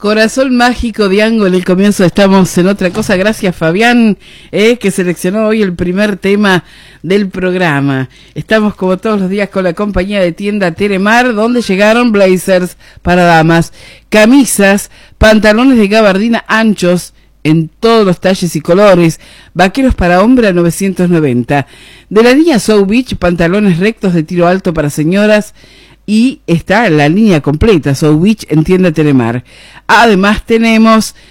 Corazón mágico de Ango en el comienzo. Estamos en otra cosa. Gracias, Fabián, que seleccionó hoy el primer tema del programa. Estamos como todos los días con la compañía de tienda Telemar, donde llegaron blazers para damas, camisas, pantalones de gabardina anchos en todos los talles y colores, vaqueros para hombre a 990. De la línea South Beach, pantalones rectos de tiro alto para señoras. Y está la línea completa, South Beach en tienda Telemar. Además tenemos